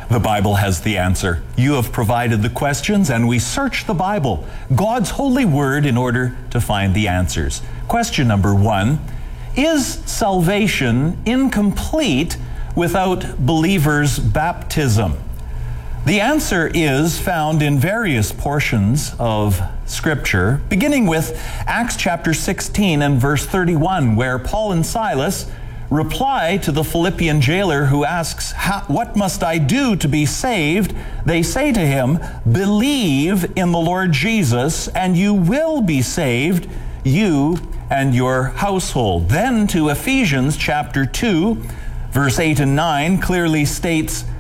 The Bible has the answer. You have provided the questions, and we search the Bible, God's holy word, in order to find the answers. Question number 1, is salvation incomplete without believers' baptism? The answer is found in various portions of Scripture, beginning with Acts chapter 16 and verse 31, where Paul and Silas reply to the Philippian jailer who asks, "What must I do to be saved?" They say to him, "Believe in the Lord Jesus, and you will be saved, you and your household." Then to Ephesians chapter 2, verse 8 and 9 clearly states,